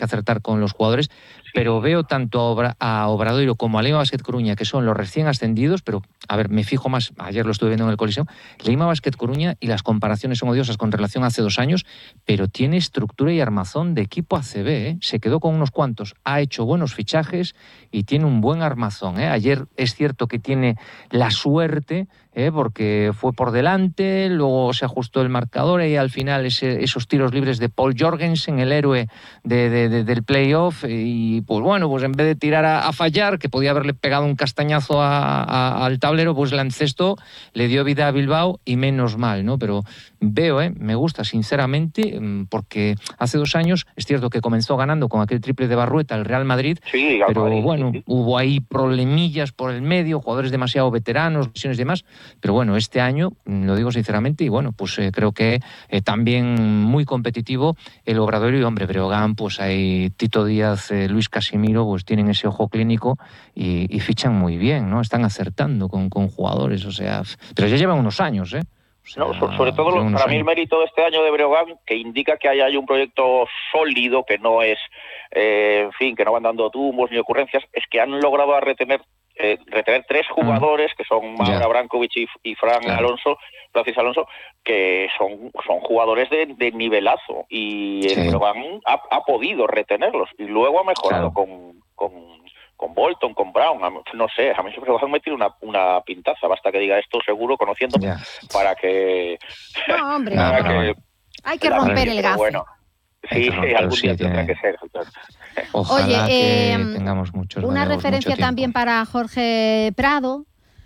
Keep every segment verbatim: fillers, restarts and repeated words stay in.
acertar con los jugadores, sí. Pero veo tanto a, Obra, a Obradoiro como a Lima Basket Coruña, que son los recién ascendidos, pero, a ver, me fijo más, ayer lo estuve viendo en el Coliseo, Lima Basket Coruña, y las comparaciones son odiosas con relación a hace dos años, pero tiene estructura y armazón de equipo A C B, ¿eh? Se quedó con unos cuantos, ha hecho buenos fichajes y tiene un buen armazón, ¿eh? Ayer es cierto que tiene la suerte, ¿eh? Porque fue por delante, luego se ajustó el marcador y al final ese, esos tiros libres de Paul Jorgensen, el héroe de, de, de, del playoff, y pues bueno, pues en vez de tirar a, a fallar, que podía haberle pegado un castañazo a, a, al tablero, pues la encestó, le dio vida a Bilbao y menos mal, ¿no? Pero veo, ¿eh? Me gusta sinceramente, porque hace dos años es cierto que comenzó ganando con aquel triple de Barrueta el Real Madrid, sí, pero Madrid, bueno, sí, sí. Hubo ahí problemillas por el medio, jugadores demasiado veteranos, lesiones y demás, pero bueno, este año, lo digo sinceramente, y bueno, pues eh, creo que eh, también muy competitivo el Obradoiro, y hombre, Breogán, pues hay Tito Díaz, eh, Luis Casimiro, pues tienen ese ojo clínico y, y fichan muy bien, ¿no? Están acertando con, con jugadores, o sea, pero ya llevan unos años, ¿eh? O sea, no, sobre todo, para años. mí el mérito de este año de Breogán, que indica que hay, hay un proyecto sólido, que no es, eh, en fin, que no van dando tumbos ni ocurrencias, es que han logrado retener Eh, retener tres jugadores, mm. que son Maura yeah. Brankovic y, y Fran claro. Alonso, Francis Alonso, que son, son jugadores de, de nivelazo, y sí. el Breogán ha, ha podido retenerlos, y luego ha mejorado claro. con, con, con Bolton, con Brown, no sé, a mí el Breogán me tira una, una pintaza, basta que diga esto seguro, conociéndome, yeah. para que... No, hombre, para no, que, no. hay que romper el gafe. Bueno, sí, sí, algún día tendrá que ser. Ojalá Oye, que eh, tengamos muchos una gallegos, referencia también para Jorge Prado,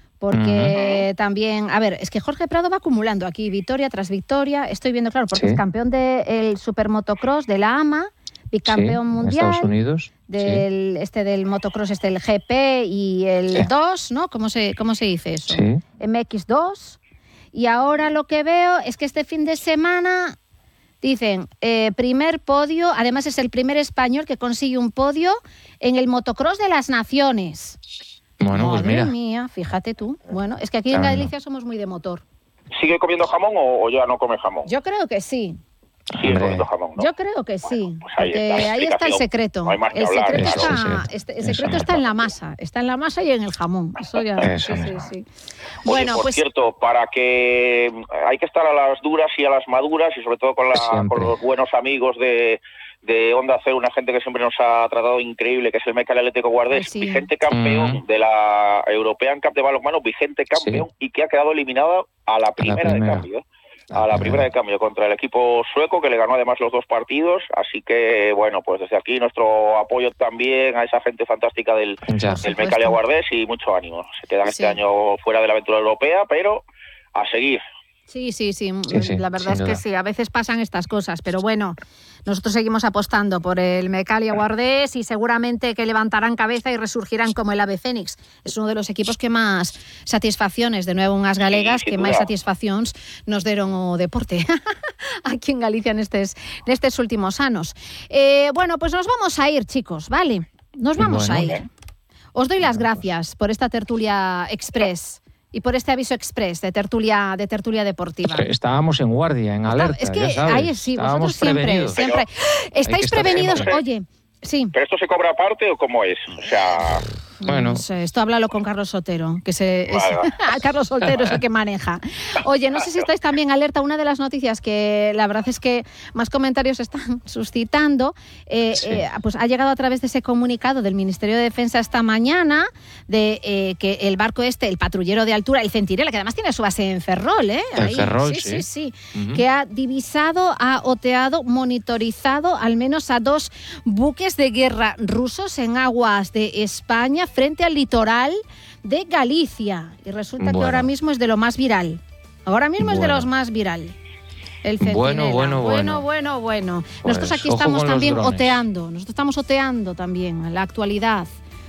porque uh-huh. también, a ver, es que Jorge Prado va acumulando aquí victoria tras victoria, estoy viendo, claro, porque sí. es campeón del Supermotocross de la A M A, bicampeón sí, mundial, Estados Unidos, del, sí. este del motocross, este el G P y el sí. dos, ¿no? ¿Cómo se, cómo se dice eso? Sí. M X dos, y ahora lo que veo es que este fin de semana... Dicen, eh, primer podio, además es el primer español que consigue un podio en el motocross de las naciones. Bueno, Madre pues mira. mía, fíjate tú. Bueno, es que aquí en Galicia somos muy de motor. ¿Sigue comiendo jamón o, o ya no come jamón? Yo creo que sí. Sigue comiendo jamón, ¿no? Yo creo que sí, bueno, pues ahí, porque está ahí está el secreto. No hay más que el hablar, secreto, eso, está, sí, sí. este, el secreto está en la masa, está en la masa y en el jamón. Eso ya. Eso sí, sí, sí. Oye, Bueno, por pues cierto, para que hay que estar a las duras y a las maduras, y sobre todo con, la, con los buenos amigos de, de Onda Cero, una gente que siempre nos ha tratado increíble, que es el Mecal Atlético Guardés, sí. vigente campeón mm. de la European Cup de balonmano, vigente campeón, sí. y que ha quedado eliminado a la primera, la primera. de cambio. ¿eh? a la primera de cambio contra el equipo sueco, que le ganó además los dos partidos, así que bueno, pues desde aquí nuestro apoyo también a esa gente fantástica del, del Mecalia Guardés, y mucho ánimo. Se quedan sí. este año fuera de la aventura europea, pero a seguir. Sí, sí, sí, sí, sí, la verdad es que sí, a veces pasan estas cosas, pero bueno, nosotros seguimos apostando por el Mecalia Guardés y seguramente que levantarán cabeza y resurgirán como el Ave Fénix. Es uno de los equipos que más satisfacciones, de nuevo unhas galegas, sí, que máis satisfaccións nos deron o deporte aquí en Galicia nestes, nestes últimos anos. Eh, bueno, pues nos vamos a ir, chicos, ¿vale? Nos vamos bueno, a ir. Bien. Os doy las gracias por esta tertulia express. Y por este aviso express de tertulia de tertulia deportiva. Estábamos en guardia, en alerta. Es que ya sabes, ahí sí, vosotros siempre, siempre. Estáis prevenidos, siempre. Oye, sí. ¿Pero esto se cobra aparte o cómo es? O sea... Bueno. No sé, esto háblalo con Carlos Sotero, que se es, Carlos Sotero es el que maneja. Oye, no sé si estáis también alerta, una de las noticias que la verdad es que más comentarios están suscitando, eh, sí. eh, pues ha llegado a través de ese comunicado del Ministerio de Defensa esta mañana de eh, que el barco este, el patrullero de altura, el Centinela, que además tiene su base en Ferrol, ¿eh? En Ahí, Ferrol, sí. Sí, sí, sí. Uh-huh. Que ha divisado, ha oteado, monitorizado al menos a dos buques de guerra rusos en aguas de España, frente al litoral de Galicia. Y resulta bueno. que ahora mismo es de lo más viral. Ahora mismo bueno. es de los más viral. El Centinela. Bueno, bueno, bueno. Bueno, bueno, bueno. Pues, nosotros aquí estamos también oteando. Nosotros estamos oteando también en la actualidad.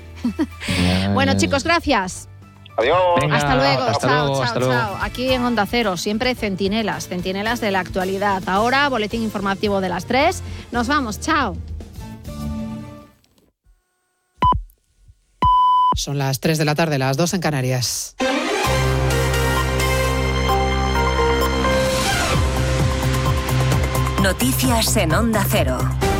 Bueno, chicos, gracias. Adiós. Venga, hasta luego. Hasta chao, luego, chao, hasta chao. luego. Aquí en Onda Cero, siempre centinelas, centinelas de la actualidad. Ahora, boletín informativo de las tres. Nos vamos, chao. Son las tres de la tarde, las dos en Canarias. Noticias en Onda Cero.